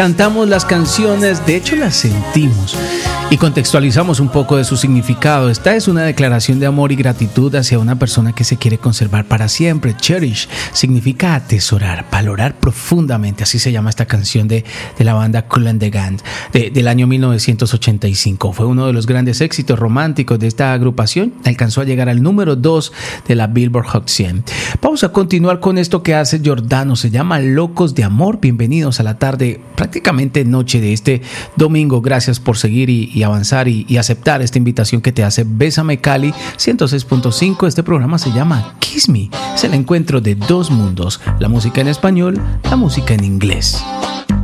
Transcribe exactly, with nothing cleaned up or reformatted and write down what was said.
cantamos las canciones, de hecho las sentimos y contextualizamos un poco de su significado. Esta es una declaración de amor y gratitud hacia una persona que se quiere conservar para siempre. Cherish significa atesorar, valorar profundamente, así se llama esta canción de, de la banda Kool and the Gang de, del año mil novecientos ochenta y cinco. Fue uno de los grandes éxitos románticos de esta agrupación, alcanzó a llegar al número dos de la Billboard Hot cien. Vamos a continuar con esto que hace Giordano, se llama Locos de Amor. Bienvenidos a la tarde, prácticamente noche de este domingo. Gracias por seguir y, y avanzar y, y aceptar esta invitación que te hace Bésame Cali ciento seis punto cinco. Este programa se llama Kiss Me, es el encuentro de dos mundos, la música en español, la música en inglés.